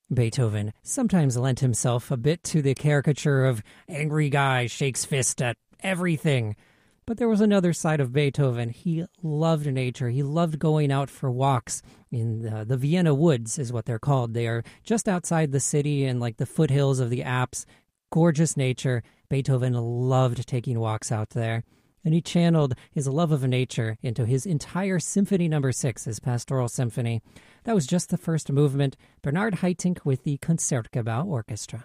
Beethoven sometimes lent himself a bit to the caricature of angry guy shakes fist at everything. But there was another side of Beethoven. He loved nature. He loved going out for walks in the Vienna woods is what they're called. They are just outside the city and like the foothills of the Alps. Gorgeous nature. Beethoven loved taking walks out there. And he channeled his love of nature into his entire Symphony No. 6, his Pastoral Symphony. That was just the first movement. Bernard Haitink with the Concertgebouw Orchestra.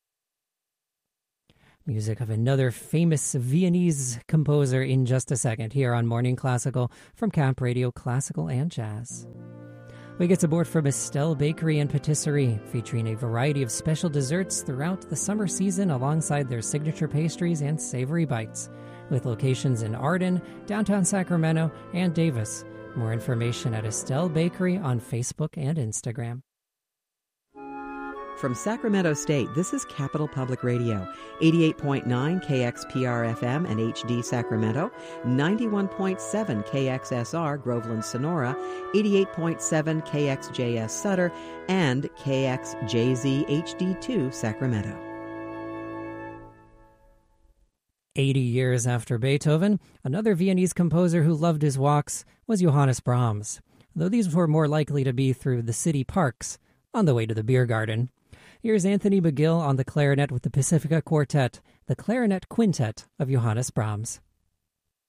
Music of another famous Viennese composer in just a second here on Morning Classical from Camp Radio Classical and Jazz. We get aboard from Estelle Bakery and Patisserie, featuring a variety of special desserts throughout the summer season alongside their signature pastries and savory bites, with locations in Arden, downtown Sacramento, and Davis. More information at Estelle Bakery on Facebook and Instagram. From Sacramento State, this is Capital Public Radio, 88.9 KXPR-FM and HD Sacramento, 91.7 KXSR Groveland Sonora, 88.7 KXJS Sutter, and KXJZ HD2 Sacramento. 80 years after Beethoven, another Viennese composer who loved his walks was Johannes Brahms, though these were more likely to be through the city parks on the way to the beer garden. Here's Anthony McGill on the clarinet with the Pacifica Quartet, the clarinet quintet of Johannes Brahms.